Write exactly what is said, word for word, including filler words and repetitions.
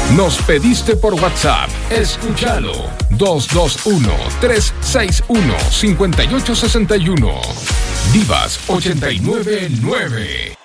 Nos pediste por WhatsApp. Escúchalo. dos dos uno, tres seis uno, cinco ocho seis uno. Divas ochenta y nueve nueve.